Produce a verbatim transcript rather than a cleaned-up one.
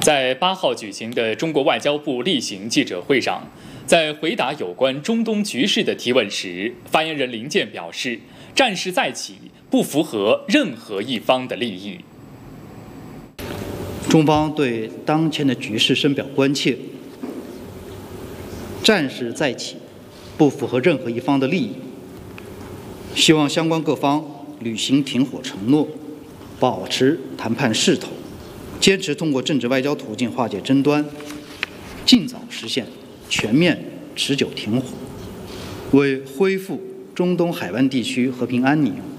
在八号举行的中国外交部例行记者会上，在回答有关中东局势的提问时，发言人林健表示，战事再起不符合任何一方的利益。 中方对当前的局势深表关切，战事再起不符合任何一方的利益，希望相关各方履行停火承诺，保持谈判势头，坚持通过政治外交途径化解争端，尽早实现全面持久停火，为恢复中东海湾地区和平安宁